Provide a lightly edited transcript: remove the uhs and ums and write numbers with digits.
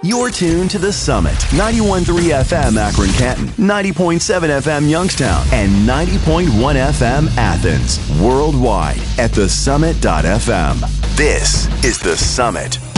You're tuned to The Summit. 91.3 FM Akron Canton, 90.7 FM Youngstown, and 90.1 FM Athens. Worldwide at thesummit.fm. This is The Summit.